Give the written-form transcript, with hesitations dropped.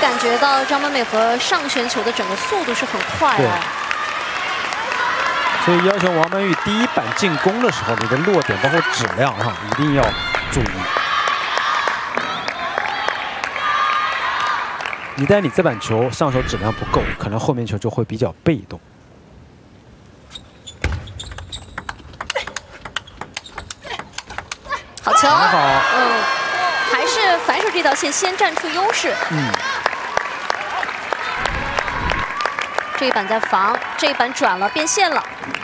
感觉到张本美和上旋球的整个速度是很快的。 所以要求王曼玉第一板进攻的时候，你的落点包括质量哈，一定要注意。一旦你这板球上手质量不够，可能后面球就会比较被动。 好球！ 很好， 还是反手这条线先占出优势。这一板在防，这一板转了变线了。